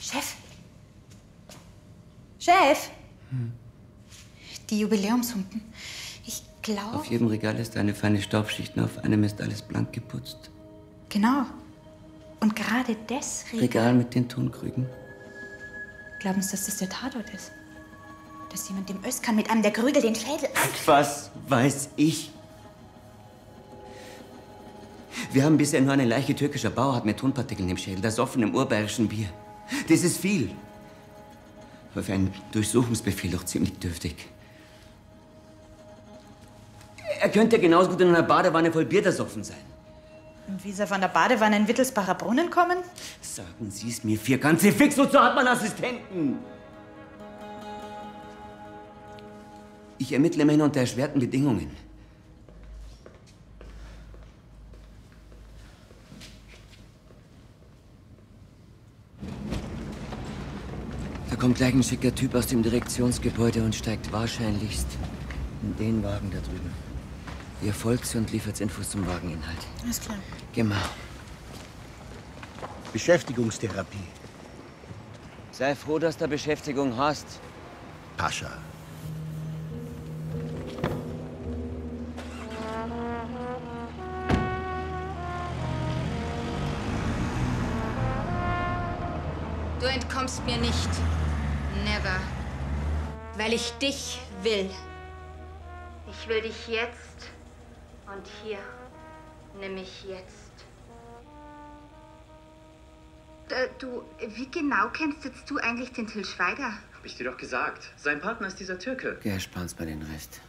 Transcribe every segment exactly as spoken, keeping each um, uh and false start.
Chef? Chef? Hm. Die Jubiläumshumpen. Ich glaube... Auf jedem Regal ist eine feine Staubschicht, nur auf einem ist alles blank geputzt. Genau. Und gerade das Regal... Regal mit den Tonkrügen. Glauben Sie, dass das der Tatort ist? Dass jemand dem Özkan mit einem der Krügel den Schädel... Was weiß ich? Wir haben bisher nur eine Leiche türkischer Bauart mit Tonpartikeln im Schädel, das offen im urbayerischen Bier. Das ist viel. Aber für einen Durchsuchungsbefehl doch ziemlich dürftig. Er könnte genauso gut in einer Badewanne voll Bier ersoffen sein. Und wie soll er von der Badewanne in Wittelsbacher Brunnen kommen? Sagen Sie es mir vier ganze Fix, wozu hat man Assistenten? Ich ermittle immerhin unter erschwerten Bedingungen. Da kommt gleich ein schicker Typ aus dem Direktionsgebäude und steigt wahrscheinlichst in den Wagen da drüben. Ihr folgt und liefert Infos zum Wageninhalt. Alles klar. Genau. Beschäftigungstherapie. Sei froh, dass du Beschäftigung hast. Pascha. Du entkommst mir nicht. Never. Weil ich dich will. Ich will dich jetzt und hier. Nimm mich jetzt. Äh, du, wie genau kennst jetzt du eigentlich den Til Schweiger? Hab ich dir doch gesagt. Sein Partner ist dieser Türke. Geh, spar uns mal den Rest.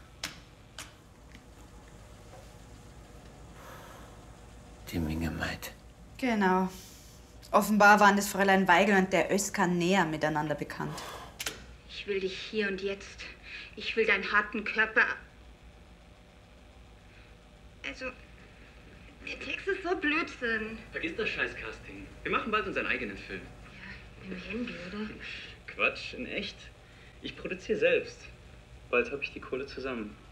Die Mingermeid. Genau. Offenbar waren das Fräulein Weigel und der Özkan näher miteinander bekannt. Ich will dich hier und jetzt. Ich will deinen harten Körper. Also, der Text ist so Blödsinn. Vergiss das Scheiß-Casting. Wir machen bald unseren eigenen Film. Ja, im Handy, oder? Quatsch, in echt. Ich produziere selbst. Bald habe ich die Kohle zusammen.